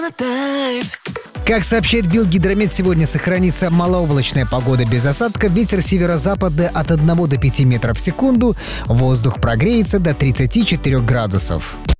Как сообщает Билгидромет, сегодня сохранится малооблачная погода без осадков, ветер северо-западный от 1 до 5 метров в секунду, воздух прогреется до 34 градусов.